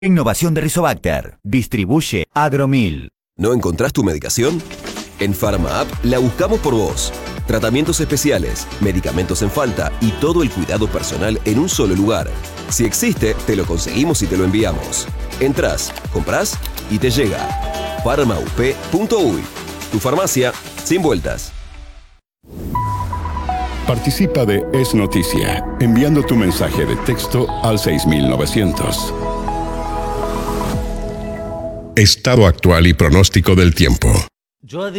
Innovación de Rizobacter. Distribuye Agromil. ¿No encontrás tu medicación? En Pharma App la buscamos por vos. Tratamientos especiales, medicamentos en falta y todo el cuidado personal en un solo lugar. Si existe, te lo conseguimos y te lo enviamos. Entrás, comprás y te llega. Pharmaup.uy. Tu farmacia sin vueltas. Participa de Es Noticia, enviando tu mensaje de texto al 6900. Estado actual y pronóstico del tiempo.